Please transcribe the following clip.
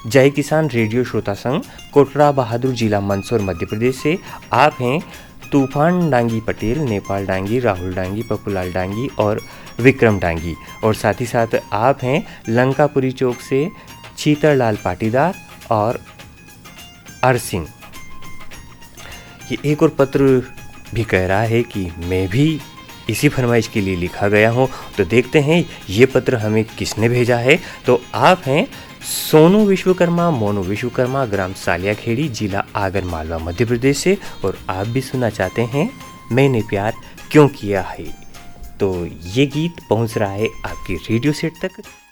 जय किसान रेडियो श्रोता संघ, कोटरा बहादुर जिला मंदसौर मध्य प्रदेश से आप हैं तूफान डांगी पटेल, नेपाल डांगी, राहुल डांगी, पप्पूलाल डांगी और विक्रम डांगी। और साथ ही साथ आप हैं लंकापुरी चौक से चीतरलाल पाटीदार और अरसिंह। ये एक और पत्र भी कह रहा है कि मैं भी इसी फरमाइश के लिए लिखा गया हूँ। तो देखते हैं ये पत्र हमें किसने भेजा है। तो आप हैं सोनू विश्वकर्मा, मोनू विश्वकर्मा, ग्राम सालियाखेड़ी, जिला आगर मालवा मध्य प्रदेश से। और आप भी सुनना चाहते हैं मैंने प्यार क्यों किया है। तो ये गीत पहुंच रहा है आपकी रेडियो सेट तक।